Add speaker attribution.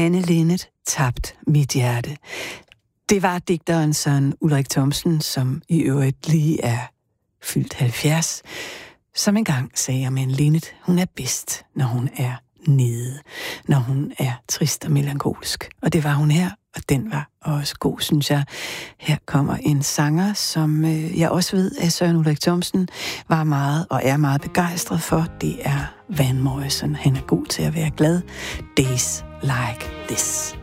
Speaker 1: Anne Linnet, Tabt mit hjerte. Det var digteren Søren Ulrik Thomsen, som i øvrigt lige er fyldt 70, som engang sagde om Anne Linnet, hun er bedst, når hun er nede, når hun er trist og melankolsk. Og det var hun her, og den var også god, synes jeg. Her kommer en sanger, som jeg også ved, at Søren Ulrik Thomsen var meget og er meget begejstret for. Det er Van Morrison. Han er god til at være glad. Days Like This.